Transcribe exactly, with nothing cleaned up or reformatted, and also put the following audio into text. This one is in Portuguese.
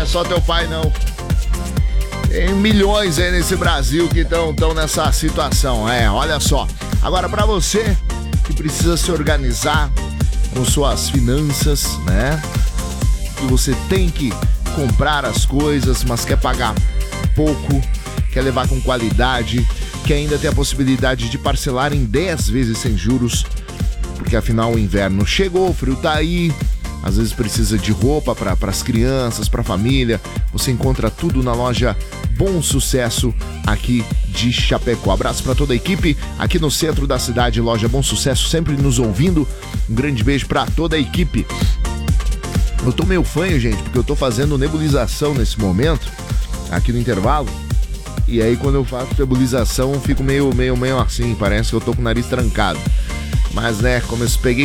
só teu pai, não. Tem milhões aí nesse Brasil que estão nessa situação. É, olha só. Agora, pra você que precisa se organizar com suas finanças, né? Que você tem que comprar as coisas, mas quer pagar pouco, quer levar com qualidade, quer ainda ter a possibilidade de parcelar em dez vezes sem juros, porque afinal o inverno chegou, o frio tá aí, às vezes precisa de roupa para as crianças, para a família. Você encontra tudo na loja Bom Sucesso aqui de Chapecó. Abraço para toda a equipe aqui no centro da cidade, loja Bom Sucesso, sempre nos ouvindo. Um grande beijo para toda a equipe. Eu tô meio fanho, gente, porque eu tô fazendo nebulização nesse momento, aqui no intervalo. E aí quando eu faço nebulização eu fico meio, meio, meio assim, parece que eu tô com o nariz trancado. Mas né, como eu peguei